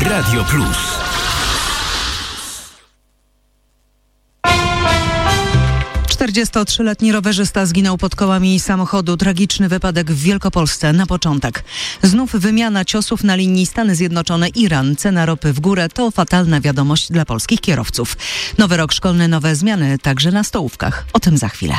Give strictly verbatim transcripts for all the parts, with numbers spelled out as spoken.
Radio Plus. czterdziestotrzyletni rowerzysta zginął pod kołami samochodu. Tragiczny wypadek w Wielkopolsce na początek. Znów wymiana ciosów na linii Stany Zjednoczone-Iran. Cena ropy w górę to fatalna wiadomość dla polskich kierowców. Nowy rok szkolny, nowe zmiany także na stołówkach. O tym za chwilę.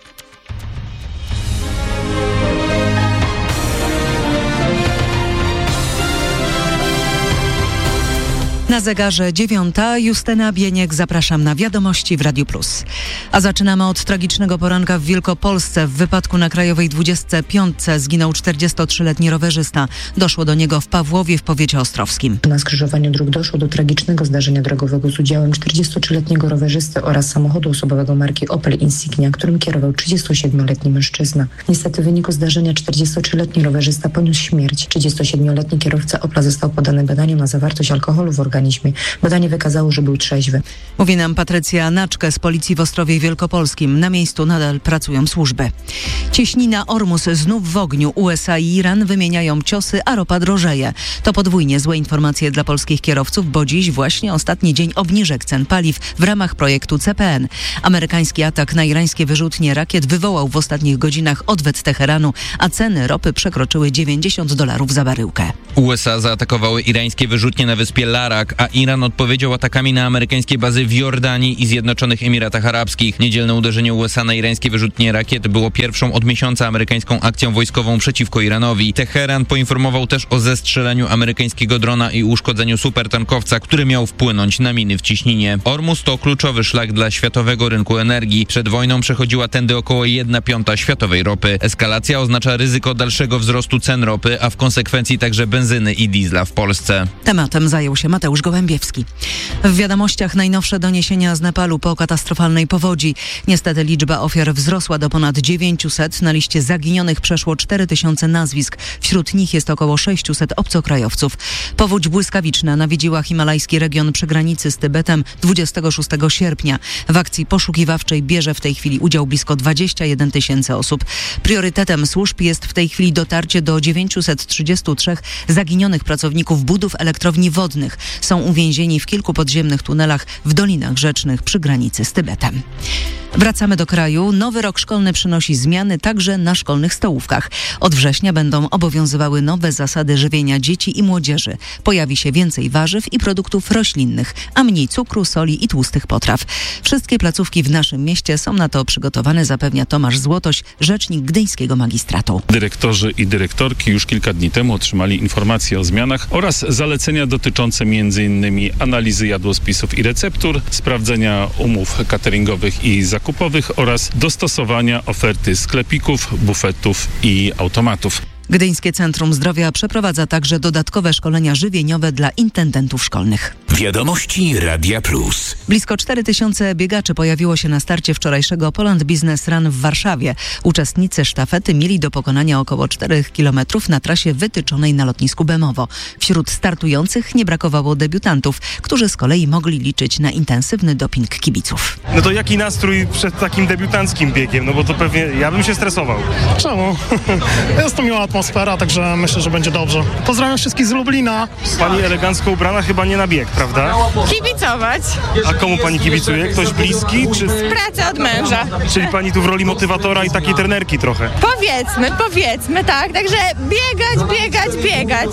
Na zegarze dziewiąta. Justyna Bieniek, zapraszam na wiadomości w Radiu Plus. A zaczynamy od tragicznego poranka w Wielkopolsce. W wypadku na Krajowej dwudziestej piątej zginął czterdziestotrzyletni rowerzysta. Doszło do niego w Pawłowie w powiecie ostrowskim. Na skrzyżowaniu dróg doszło do tragicznego zdarzenia drogowego z udziałem czterdziestotrzyletniego rowerzysty oraz samochodu osobowego marki Opel Insignia, którym kierował trzydziestosiedmioletni mężczyzna. Niestety w wyniku zdarzenia czterdziestotrzyletni rowerzysta poniósł śmierć. trzydziestosiedmioletni kierowca Opla został poddany badaniu na zawartość alkoholu w organizmie. Badanie wykazało, że był trzeźwy. Mówi nam Patrycja Naczkę z Policji w Ostrowie Wielkopolskim. Na miejscu nadal pracują służby. Cieśnina Ormus znów w ogniu. U S A i Iran wymieniają ciosy, a ropa drożeje. To podwójnie złe informacje dla polskich kierowców, bo dziś właśnie ostatni dzień obniżek cen paliw w ramach projektu C P N. Amerykański atak na irańskie wyrzutnie rakiet wywołał w ostatnich godzinach odwet Teheranu, a ceny ropy przekroczyły dziewięćdziesiąt dolarów za baryłkę. U S A zaatakowały irańskie wyrzutnie na wyspie Larak, a Iran odpowiedział atakami na amerykańskie bazy w Jordanii i Zjednoczonych Emiratach Arabskich. Niedzielne uderzenie U S A na irańskie wyrzutnie rakiet było pierwszą od miesiąca amerykańską akcją wojskową przeciwko Iranowi. Teheran poinformował też o zestrzeleniu amerykańskiego drona i uszkodzeniu supertankowca, który miał wpłynąć na miny w ciśnienie. Ormus to kluczowy szlak dla światowego rynku energii. Przed wojną przechodziła tędy około jedna piąta światowej ropy. Eskalacja oznacza ryzyko dalszego wzrostu cen ropy, a w konsekwencji także benzyny i diesla w Polsce. Tematem zajął się Mateusz Gołębiewski. W wiadomościach najnowsze doniesienia z Nepalu po katastrofalnej powodzi. Niestety liczba ofiar wzrosła do ponad dziewięćset. Na liście zaginionych przeszło cztery tysiące nazwisk. Wśród nich jest około sześćset obcokrajowców. Powódź błyskawiczna nawiedziła himalajski region przy granicy z Tybetem dwudziestego szóstego sierpnia. W akcji poszukiwawczej bierze w tej chwili udział blisko dwadzieścia jeden tysięcy osób. Priorytetem służb jest w tej chwili dotarcie do dziewięciuset trzydziestu trzech zaginionych pracowników budów elektrowni wodnych. Są uwięzieni w kilku podziemnych tunelach w dolinach rzecznych przy granicy z Tybetem. Wracamy do kraju. Nowy rok szkolny przynosi zmiany także na szkolnych stołówkach. Od września będą obowiązywały nowe zasady żywienia dzieci i młodzieży. Pojawi się więcej warzyw i produktów roślinnych, a mniej cukru, soli i tłustych potraw. Wszystkie placówki w naszym mieście są na to przygotowane, zapewnia Tomasz Złotoś, rzecznik gdyńskiego magistratu. Dyrektorzy i dyrektorki już kilka dni temu otrzymali informacje o zmianach oraz zalecenia dotyczące między innymi analizy jadłospisów i receptur, sprawdzenia umów cateringowych i zakupowych oraz dostosowania oferty sklepików, bufetów i automatów. Gdyńskie Centrum Zdrowia przeprowadza także dodatkowe szkolenia żywieniowe dla intendentów szkolnych. Wiadomości Radia Plus. Blisko cztery tysiące biegaczy pojawiło się na starcie wczorajszego Poland Business Run w Warszawie. Uczestnicy sztafety mieli do pokonania około czterech kilometrów na trasie wytyczonej na lotnisku Bemowo. Wśród startujących nie brakowało debiutantów, którzy z kolei mogli liczyć na intensywny doping kibiców. No to jaki nastrój przed takim debiutanckim biegiem? No bo to pewnie ja bym się stresował. Czemu? Jest to miła atmosfera, także myślę, że będzie dobrze. Pozdrawiam wszystkich z Lublina. Pani elegancko ubrana chyba nie na bieg, prawda? Kibicować. A komu pani kibicuje? Ktoś bliski? Czy... Pracę od męża. Czyli pani tu w roli motywatora i takiej trenerki trochę? Powiedzmy, powiedzmy, tak. Także biegać, biegać, biegać.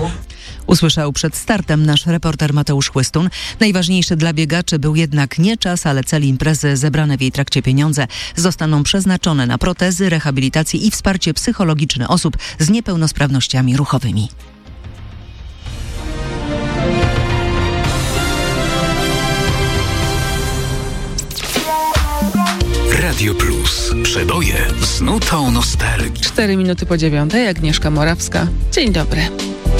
Usłyszał przed startem nasz reporter Mateusz Chłystun. Najważniejszy dla biegaczy był jednak nie czas, ale cel imprezy. Zebrane w jej trakcie pieniądze zostaną przeznaczone na protezy, rehabilitację i wsparcie psychologiczne osób z niepełnosprawnościami ruchowymi. Radio Plus. Przeboje z nutą nostalgii. Cztery minuty po dziewiątej. Agnieszka Morawska. Dzień dobry.